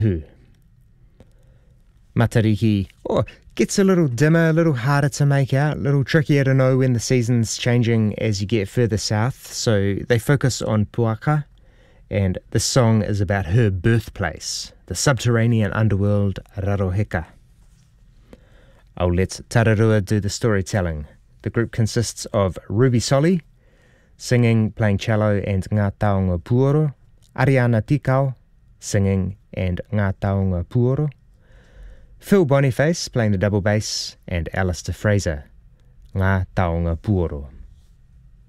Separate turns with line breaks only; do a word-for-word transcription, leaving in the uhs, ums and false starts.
Who? Matariki, oh, gets a little dimmer, a little harder to make out, a little trickier to know when the season's changing as you get further south, so they focus on Puaka, and this song is about her birthplace, the subterranean underworld Raroheka. I'll let Tararua do the storytelling. The group consists of Ruby Solly, singing, playing cello and Ngā Taonga Puoro, Ariana Tikau, singing and Ngā Taonga Puoro, Phil Boniface playing the double bass, and Alistair Fraser, Ngā Taonga Puoro.